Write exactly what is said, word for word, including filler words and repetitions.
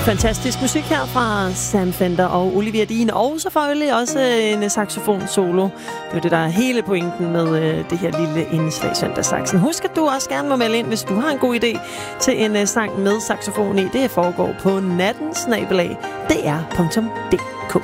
Fantastisk musik her fra Sam Fender og Olivia Dean, og selvfølgelig også en saxofon-solo. Det er jo det, der er hele pointen med øh, det her lille indslag Søndagssaksen. Husk, at du også gerne må melde ind, hvis du har en god idé til en øh, sang med saxofon i. Det foregår på natten snabel-a d r punktum d k.